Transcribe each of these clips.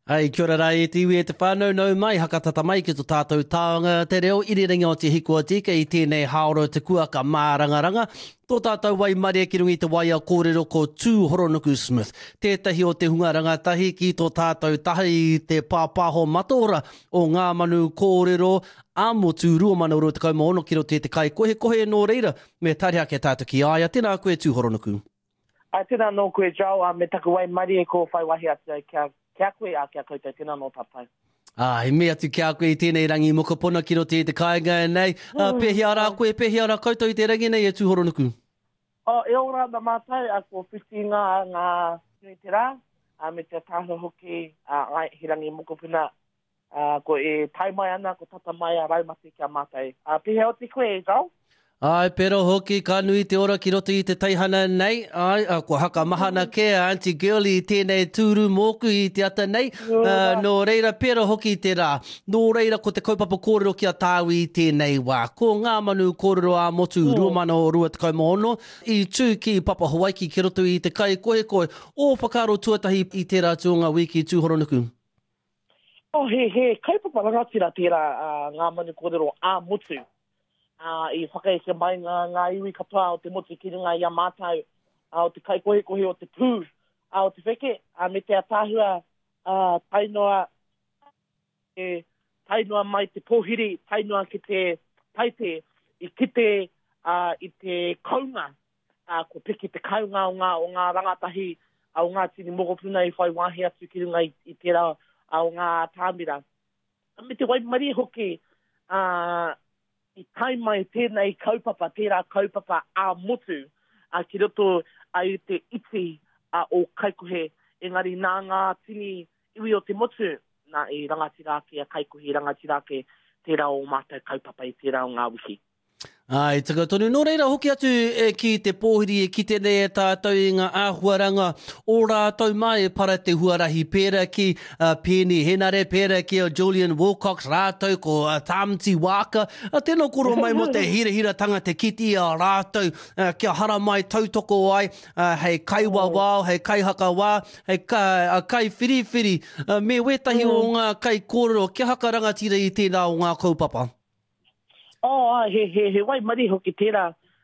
Ai, kia ora rai e tiwi e te whānau nau mai, hakatata mai ki tō tātou tāonga te reo, iriringa o te hikua tika i tēnei haoro te kuaka mārangaranga. Tō tātou wai maria ki rungi te wai a kōrero ko Tūhoronuku Smith. Tētahi o te hunga rangatahi ki tō tātou tahi i te pāpāho matora o ngā manu kōrero āmotu rua mana uro te kaumaono ki ro te kai kohe nō reira me tariha ke tātou ki aia. Tēnā koe Tūhoronuku. Tēnā nō koe jau, me taku wai maria ko whai wahi atu kia koe a kia koutou tēnā nō tātai. He mea tu kia koe i tēnei rangi mokopuna ki ro te kāinga nei. Pehia rā koe, pehia rā koutou i te rangi nei e Tūhoronuku. E ora na mātai a ko whiti ngā nui te rā, me te tāhu hoki he rangi mokopuna ko e tai mai ana, ko tata mai a raumati kia mātai. Pehia o te koe e jau? Ai, pero hoki ka nui te ora ki roto i te taihana nei. Ai, ko haka mahana ke Auntie Girlie i tēnei tūru mōku i te ata nei. Nō reira, pero hoki te rā. Nō reira, ko te kaupapa kōrero kia tāu i tēnei wā. Ko ngā manu kōrero a motu ruamana o rua te kaumaono. I tū ki Papa Hawaii ki roto i te kai koe. O whakaro tuatahi i tērā tūnga wiki Tūhoronuku. He kaupapa rangatira tērā ngā manu kōrero a motu. I whakaeke mai ngā iwi katoa o te motu ki runga i a mātau, o te kai kohe o te pū, o te wheke, me te atahua tainoa mai te pōhiri, tainoa ki te taite, i kite i te kaunga, ko piki te kaunga o ngā rangatahi, o ngā tini mokopuna i whai wāhi atu ki runga i tērā o ngā tāmira. Me te waimari hoki, I tai mai tēnei kaupapa, tērā kaupapa a motu, ki roto ai te iti o kaikohe, engari nā ngā tini iwi o te motu, nā i rangatirake a kaikohe, rangatirake tērā o mātou kaupapa i tērā o ngā wiki. Ai, taka tonu. Nō reira, hoki atu ki te pōhiri, ki te nei e tātou i ngā āhuaranga, o rātou mai para te huarahi pēra ki Penny Henare, pēra ki o Julian Wilcox, rātou ko Tamati Waka, tēnā koro mai mo te hira te kiti a rātou, kia hara mai tautoko ai, hei kai wawao, hei kai haka wā, hei kai whiriwhiri, me wetahi o ngā kai kōrero, kia haka rangatira i tēnā o ngā kaupapa. He wai mari hoki tērā,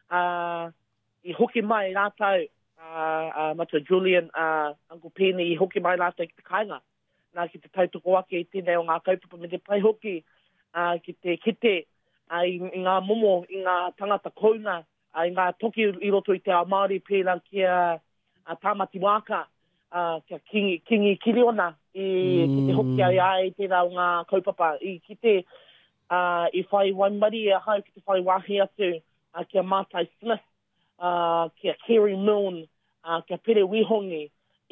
i hoki mai rātau, mata Julian, Uncle Penny, i hoki mai rātau ki te kāinga. Nā ki te tautoko ake i tēnei o ngā kaupapa, me te pai hoki ki te kite, i ngā momo, i ngā tangata kounga, i ngā toki i roto i te ao Māori pēra kia Tamati Waka, kia Kingi Kiriona, ki te hoki ai tērā o ngā kaupapa, i ki te I whai waimari a hau ki te whai wahi atu, kia Mātai Smith, kia Kerry Milne, kia Pere Wihongi.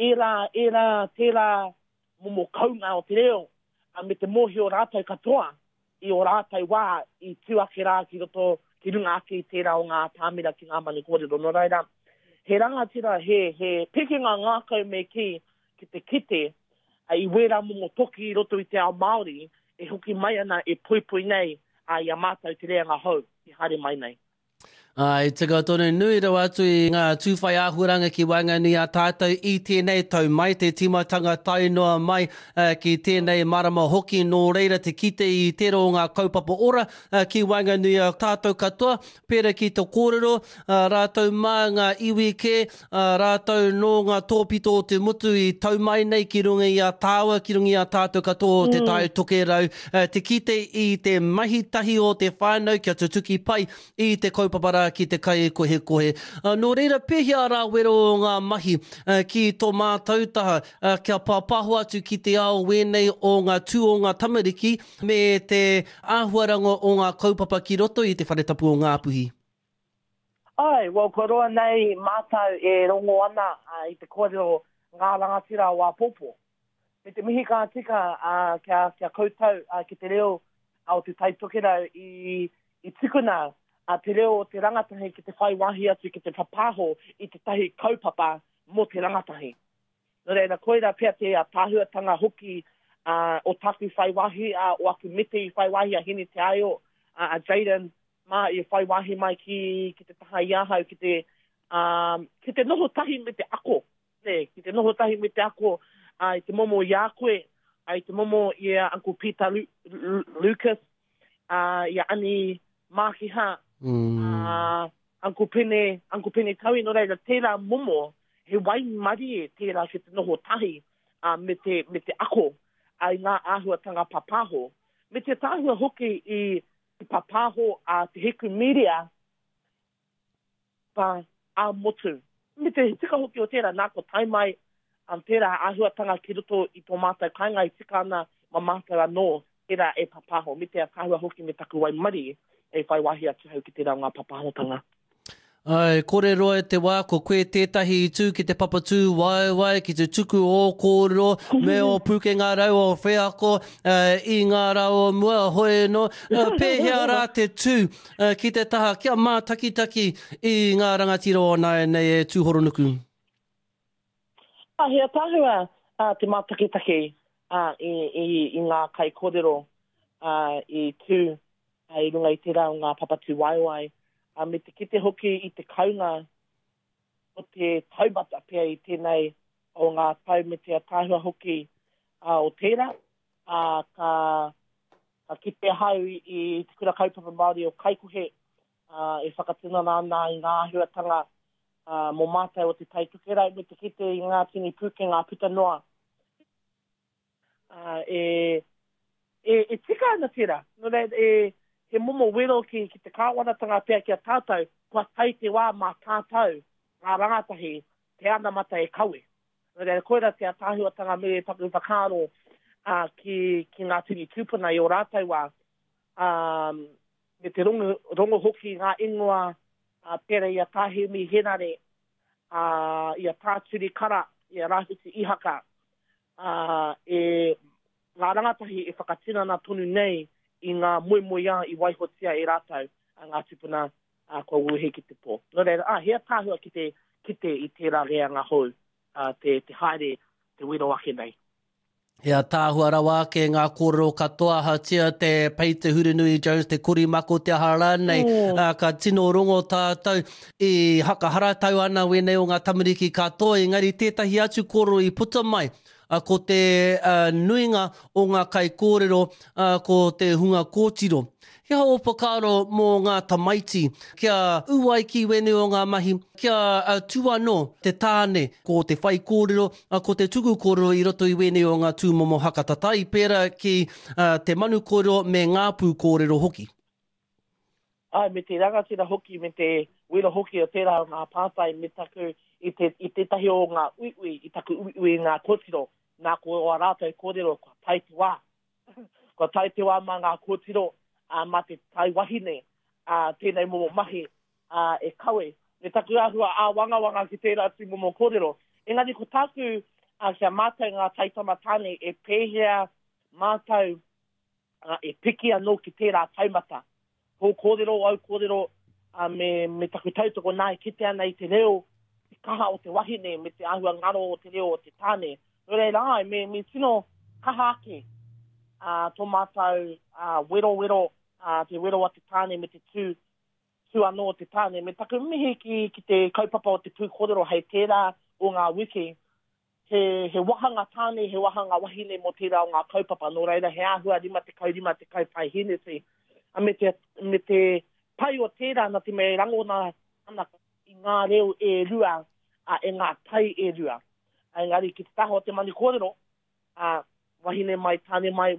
Tērā momo kaunga o te reo, me te mohi o rātou katoa, i o rātou wā, i tuake rā ki roto, ki runga ake i tērā o ngā tāmira ki ngā manu kōrero. No reira, he rangatira, he pekinga ngākau me ki te kite, i wera momo toki i roto i te ao Māori, e hoki mai ana e pui nei a ia mātou te rea ngā hau, i hare mai nei. Ai, taka tonu nui rau atu i ngā tūwhai āhuranga ki Waingani a tātou i tēnei tau mai, te timatanga tainoa mai ki tēnei marama hoki nō reira te kite i tero o ngā kaupapa ora ki Waingani a tātou katoa, pera ki te kōrero, rātou mā ngā iwi ke, rātou no ngā tōpito o te mutu i tau mai nei ki runga i a tāua, ki runga i a tātou katoa o te tai toke rau, te kite i te mahitahi o te whānau kia tutuki pai i te kaupapara ki te kai kohe. Nō reira, pehia rā wero o ngā mahi ki tō mātou taha, kia pāpaho atu ki te ao wenei o ngā tū o ngā tamariki me te āhuaranga o ngā kaupapa ki roto i te wharetapu o ngā puhi. Ai, ko roa nei mātou e rongo ana i te kōrero ngā rangatira o Apopo. Me te mihi kā tika kia koutou ki te reo au te taitokera i tukuna, te reo te rangatahi ki te whai wahi atu ki te papaho i te tahi kaupapa mo te rangatahi. No reira, koera pia te tāhuatanga hoki o taku whai wahi, o aku mete i whai wahi a hini te aio, a Jaden, mā i whai wahi mai ki te taha iahau, ki te noho tahi me te ako. Ki te noho tahi me te ako, i te momo i a koe, ai te momo i Uncle Peter Lucas, i ani Makiha, Uncle Pene Taui, no reira, tērā momo, he wai mari e tērā ke te noho tahi, me te ako, ai ngā āhuatanga papaho. Me te tāhua hoki i papaho a te heku media, pa a motu. Me te tika hoki o tērā nāko taimai, tērā āhuatanga ki roto i tō mātou kainga i tika ana ma mātou anō, tērā e papaho. Me te tāhua hoki me taku wai mari, e whai wahi atu hau ki tērā ngā papahotanga. Ai, kore roa te wā, ko koe tētahi i tū ki te papatū wai, ki te tuku o kōrero, me o puke ngā rau o wheako, i ngā rau o mua hoi no, pēhea rā te tū ki te taha, kia mā taki i ngā rangatira o nei e tūhoronuku. Hea tāhua te mā taki i ngā kai kōrero i tū, i runga i tērā o ngā papatū wai. Me te kite hoki i te kaunga o te taubata pia i tēnei o ngā tau me te tāhua hoki o tērā. Ka kite hau i te kura kaupapa Māori o Kaikohe e whakatinana ana i ngā ahuatanga mō mātai o te taitukera me te kite i ngā tini puke ngā puta noa. E tika ana tērā. No rei, he momo wero ki te kāwanatanga pia ki a tātou, kua tai te wā mā tātou, ngā rangatahi, te ana mata e kawe. Nō koera te tāhuatanga me taku whakaro ki ngā tini tūpuna i o rātou wā, me te rongo hoki ngā ingoa, pera i a tāhemi henare, i a tāturi kara, i a rāhuti ihaka, ngā rangatahi e whakatinana tonu nei, i ngā moemoea i waihotia e rātou ngā tupuna kua uhe ki te pō. Nō reira, hea tāhua ki te i tērā rea ngā hou, te haere, te wero ake nei. Hea tāhua rawa ke ngā kōrero katoa hatia te Peter Hurunui Jones, te korimako te ahara nei, ka tino rongo tātou i hakahara tau ana wenei o ngā tamariki katoa, engari tētahi atu kōrero i puta mai, ko te nuinga o ngā kai kōrero, ko te hunga kōtiro. Kia opakaro mō ngā tamaiti, kia uai ki wene o ngā mahi, kia tuano te tāne, ko te whai kōrero, ko te tuku kōrero i roto i wene o ngā tūmomo hakatatai, pēra ki te manu kōrero me ngā pū kōrero hoki. Me te rangatira hoki, me te wera hoki o tērā o ngā pātai, me taku i te tahi o ngā uiui, i taku uiui ngā kōtiro, nā ko o rātou kōrero, kua tai te wā. Kua tai te wā mā ngā kōtiro, mā te tai wahine, tēnei momo mahi, e kawe. Me taku ahua wanga ki tērā tū momo kōrero. Engari ko tāku, kia mātou ngā taitama tāne, e pēhea mātou, e piki anō ki tērā taumata. Ko kōrero, au kōrero, me taku tautoko nai kite ana i te reo, te kaha o te wahine, me te ahua ngaro o te reo o te tāne. Reira ai, me tino kaha ake tō mātou wero, te wero a te tāne me te tū anō o te tāne. Me taku mihi ki te kaupapa o te pū kōrero hei tērā o ngā wiki. He wahanga tāne, he wahanga wahine mo tērā o ngā kaupapa. Nō reira, he ahua rima te kaupai hineti. Me te pai o tērā na te me rangona ana i ngā reo e rua, e ngā pai e rua. Engari ki te taho te mani kōrero, wahine mai, tāne mai,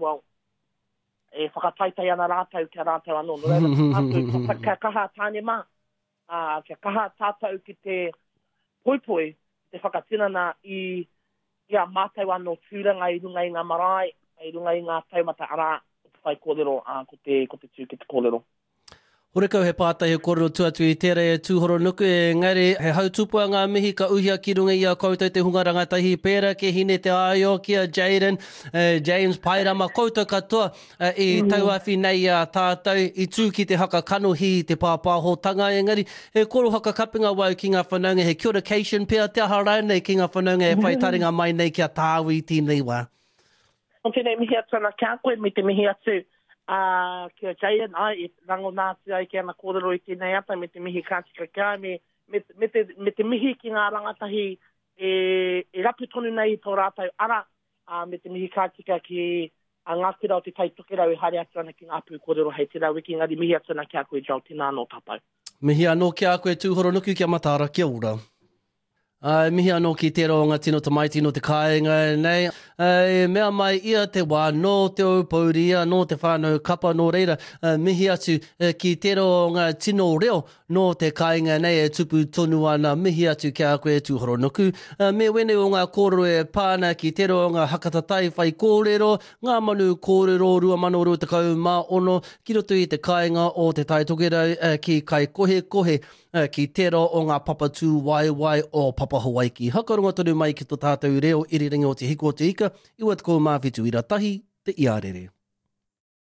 e whakataitai ana rātou kia rātou anō. Kia kaha tāne mā, kia kaha tātou ki te poipoi, te whakatinana i a mātou anō tūranga i runga i ngā marae, i runga i ngā taumata ara, whai kōrero, ko te tū ki te kōrero. Horekau he pātai he kōrero tuatu i tērā e tūhoronuku, engari he hautupua ngā mihi ka uhia ki runga i a koutou te hunga rangatahi pēra ke hine te aio kia Jaden, James Pairama, koutou katoa i tauawhi nei a tātou i tū ki te haka kanohi te pāpāhotanga, engari he koro haka kapinga wau ki ngā whanaunga, he kia ora cation pia te ahara nei ki ngā whanaunga e whaitaringa mai nei kia tāu i tēnei wā. O tēnei mihi atu ana kia koe, me te mihi atu, kia Jaden, e rango nātu ai kia na kōrero i tēnei ata, me te mihi kātika kia, me te mihi ki ngā rangatahi e rapu tonu nei tō rātou ara me te mihi kātika ki a ngā kura o te taitoke rau hare atu ana ki ngā pū kōrero hei te rau ki ngari mihi atu ana kia koe jau tina anō tātou. Mihi anō kia koe tūhoro nuku kia matara, kia ora. Mihi anō ki te ronga tino te maiti no te kāinga nei. Mea mai ia te wā no te aupauria, no te whānau kapa no reira. Mihi atu ki te ronga tino reo no te kāinga nei e tupu tonu ana. Mihi atu kia koe tūhoro nuku. Me wene o ngā kōrero e pāna ki te ronga hakatatai whai kōrero. Ngā manu kōrero 2026 ki roto i te kāinga o te taitokerau ki kai kohe ki te ro o ngā papatū waiwai o Papa Hawaii. Hakarunga tonu mai ki tō tātou reo iriringa o te hiko o te ika. Iwa te kou mawhitu i ratahi, te iarere.